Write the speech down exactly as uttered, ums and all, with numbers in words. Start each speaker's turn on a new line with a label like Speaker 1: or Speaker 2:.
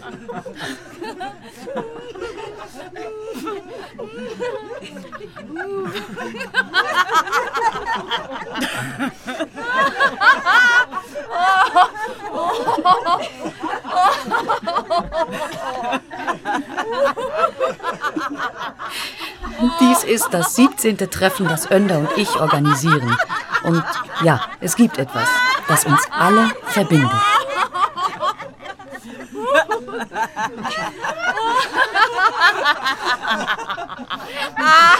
Speaker 1: Dies ist das siebzehnte Treffen, das Önder und ich organisieren. Und ja, es gibt etwas, das uns alle verbindet.
Speaker 2: Ah!